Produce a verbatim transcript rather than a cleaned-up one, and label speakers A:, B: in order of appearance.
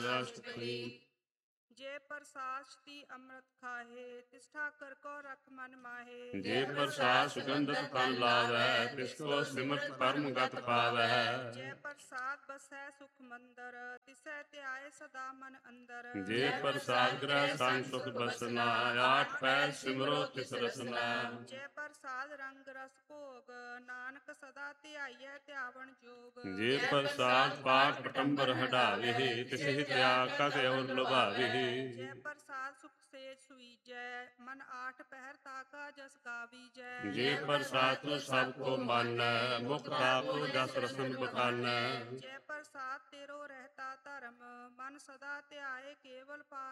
A: ਅਸ਼ਟਪਦੀ।
B: ਜੇ ਪ੍ਰਸਾਦ ਸ਼ਤੀ ਅੰਮ੍ਰਿਤ ਖਾਹੇ ਤਿਸ ਠਾਕਰ ਕੋ ਰਖ ਮਨ ਮਾਹੇ।
A: ਜੇ ਪ੍ਰਸਾਦ ਸੁਗੰਧਿਤ ਤਨ ਲਾਵੈ ਤਿਸ ਕੋ ਸਿਮਰਤ ਪਰਮ ਗਤ ਪਾਵੈ।
B: ਜੇ ਪ੍ਰਸਾਦ ਬਸੈ ਸੁਖ ਮੰਦਰ ਤਿਸੈ ਧਿਆਏ ਸਦਾ ਮਨ ਅੰਦਰ।
A: ਜੇ ਪ੍ਰਸਾਦ ਗ੍ਰਹਿ ਸੰਗ ਸੁਖ ਬਸਨਾ ਆਠ ਪੈ ਸਿਮਰੋ ਤਿਸ ਰਸਨਾ।
B: ਜੇ ਪ੍ਰਸਾਦ ਰੰਗ ਰਸ ਭੋਗ ਨਾਨਕ ਸਦਾ ਧਿਆਈਐ ਧਿਆਵਨ ਜੋਗ।
A: ਜੇ ਪ੍ਰਸਾਦ ਪਾਠ ਪਟੰਬਰ ਹਟਾਵੇ ਤਿਸਹਿ ਤਿਆਗ ਕਤ ਔਰ ਲੁਭਾਵੇ।
B: ਜੇ ਪ੍ਰਸਾਦ ਸੁਖ ਸੇਜ ਸੁਈਜੈ ਮਨ ਆਠ ਪਹਿਰ ਤਾਕਾ ਜਸ ਗਾਵੀਜੈ।
A: ਜੇ ਪ੍ਰਸਾਦ ਤੂੰ ਸਭ ਕੋ ਮਾਨੈ ਮੁਖ ਤਾਪ ਜਸ ਰਸਨ ਬਖਾਨੈ।
B: ਜੇ ਪ੍ਰਸਾਦ ਤੇਰੋ ਰਹਿਤਾ ਧਰਮ ਮਨ ਸਦਾ ਧਿਆਏ ਕੇਵਲ ਪਾ